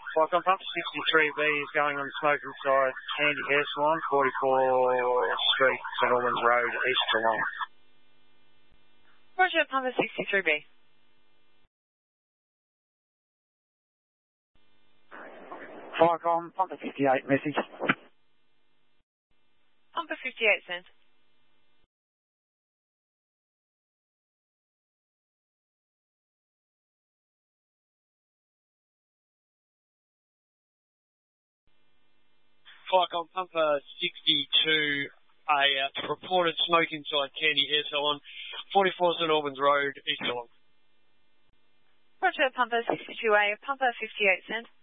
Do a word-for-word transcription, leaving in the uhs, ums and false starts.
Like on pump sixty-three B is going on the smoking side, Candy Hair Salon, forty-fourth Street, St Albans Road, East Geelong. Roger, pumper sixty-three B. Firecom, pumper fifty-eight, message. Pumper fifty-eight, sent. Firecom, pumper sixty-two A, uh, reported smoke inside Candy Hair Salon, forty-four St Albans Road, East Geelong. Roger, pumper sixty-two A, pumper fifty-eight, sent.